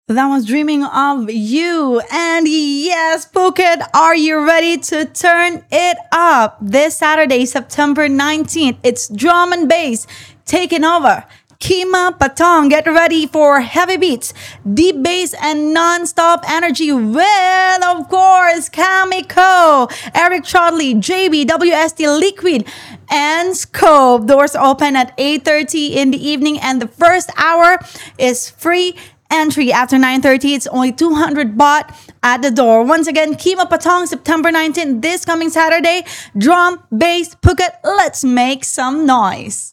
That was Dreaming of You. And yes, Phuket, are you ready to turn it up? This Saturday, September 19th, it's drum and bass taking over. Kima Patong, get ready for heavy beats, deep bass, and non-stop energy with, of course, Kamiko, Eric Chodley, JB, WST Liquid, and Scope. Doors open at 8:30 in the evening, and the first hour is free entry. After 9:30, it's only 200 baht at the door. Once again, Kima Patong, September 19th, this coming Saturday. Drum, bass, Phuket, let's make some noise.